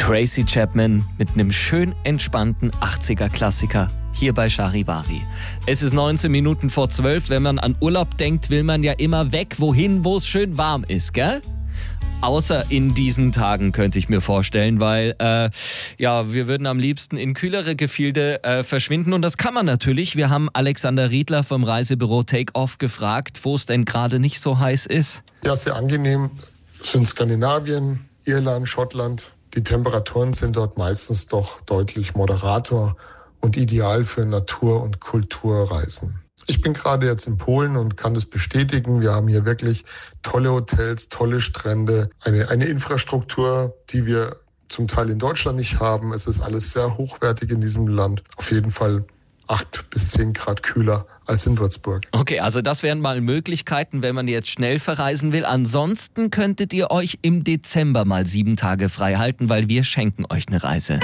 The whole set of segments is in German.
Tracy Chapman mit einem schön entspannten 80er-Klassiker hier bei Charivari. Es ist 19 Minuten vor 12. Wenn man an Urlaub denkt, will man ja immer weg, wohin, wo es schön warm ist, gell? Außer in diesen Tagen, könnte ich mir vorstellen, weil wir würden am liebsten in kühlere Gefilde verschwinden. Und das kann man natürlich. Wir haben Alexander Riedler vom Reisebüro Take-Off gefragt, wo es denn gerade nicht so heiß ist. Ja, sehr angenehm sind Skandinavien, Irland, Schottland. Die Temperaturen sind dort meistens doch deutlich moderater und ideal für Natur- und Kulturreisen. Ich bin gerade jetzt in Polen und kann das bestätigen. Wir haben hier wirklich tolle Hotels, tolle Strände, eine Infrastruktur, die wir zum Teil in Deutschland nicht haben. Es ist alles sehr hochwertig in diesem Land. Auf jeden Fall 8 bis 10 Grad kühler als in Würzburg. Okay, also das wären mal Möglichkeiten, wenn man jetzt schnell verreisen will. Ansonsten könntet ihr euch im Dezember mal 7 Tage frei halten, weil wir schenken euch eine Reise.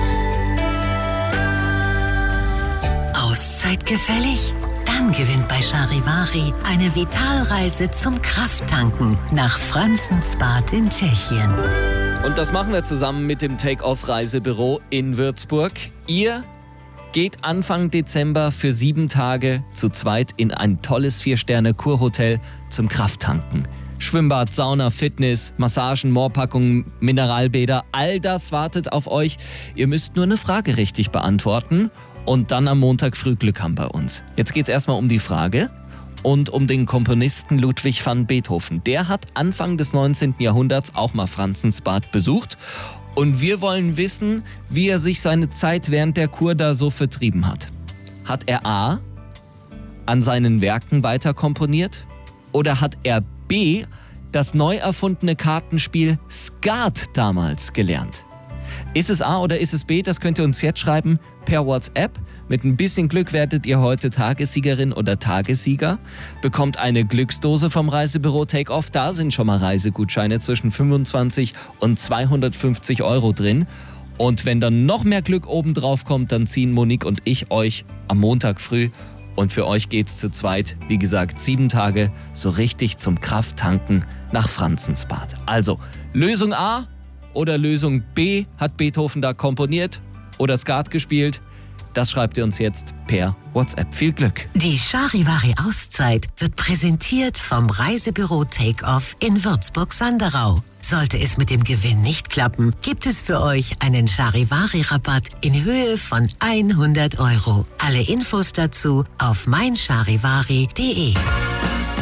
Auszeit gefällig? Dann gewinnt bei Charivari eine Vitalreise zum Krafttanken nach Franzensbad in Tschechien. Und das machen wir zusammen mit dem Take-Off-Reisebüro in Würzburg. Ihr geht Anfang Dezember für 7 Tage zu zweit in ein tolles 4-Sterne-Kurhotel zum Krafttanken. Schwimmbad, Sauna, Fitness, Massagen, Moorpackungen, Mineralbäder, all das wartet auf euch. Ihr müsst nur eine Frage richtig beantworten. Und dann am Montag früh Glück haben bei uns. Jetzt geht's erstmal um die Frage und um den Komponisten Ludwig van Beethoven. Der hat Anfang des 19. Jahrhunderts auch mal Franzensbad besucht. Und wir wollen wissen, wie er sich seine Zeit während der Kur da so vertrieben hat. Hat er A. an seinen Werken weiter komponiert? Oder hat er B. das neu erfundene Kartenspiel Skat damals gelernt? Ist es A oder ist es B? Das könnt ihr uns jetzt schreiben per WhatsApp. Mit ein bisschen Glück werdet ihr heute Tagessiegerin oder Tagessieger. Bekommt eine Glücksdose vom Reisebüro Take-Off. Da sind schon mal Reisegutscheine zwischen 25 und 250 Euro drin. Und wenn dann noch mehr Glück obendrauf kommt, dann ziehen Monique und ich euch am Montag früh. Und für euch geht's zu zweit, wie gesagt, 7 Tage so richtig zum Krafttanken nach Franzensbad. Also, Lösung A oder Lösung B, hat Beethoven da komponiert oder Skat gespielt? Das schreibt ihr uns jetzt per WhatsApp. Viel Glück! Die Charivari Auszeit wird präsentiert vom Reisebüro Take-Off in Würzburg-Sanderau. Sollte es mit dem Gewinn nicht klappen, gibt es für euch einen Charivari-Rabatt in Höhe von 100 Euro. Alle Infos dazu auf meincharivari.de.